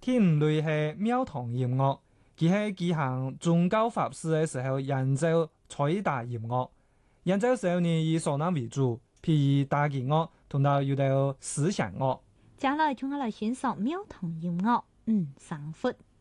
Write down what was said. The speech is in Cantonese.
第五類係廟堂音樂，佢係舉行宗教法事嘅時候演奏吹打音樂。演奏時候呢以嗩吶為主，譬如打擊樂同到有啲思想樂。 接下來就我來欣賞廟堂音樂，賞福。